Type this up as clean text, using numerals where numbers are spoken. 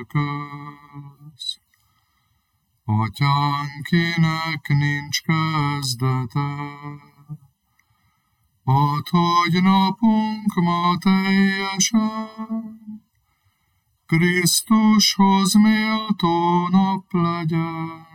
köz. Atyánk, kinek nincs kezdete, add, hogy napunk ma teljesen Krisztushoz méltó nap legyen.